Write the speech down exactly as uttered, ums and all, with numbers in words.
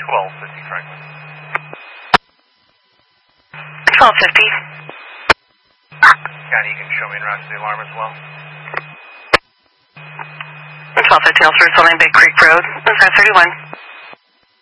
twelve fifty Franklin. twelve fifty. County, you can show me en route to the alarm as well. twelve fifty, I'll through Big Creek Road, five thirty-one.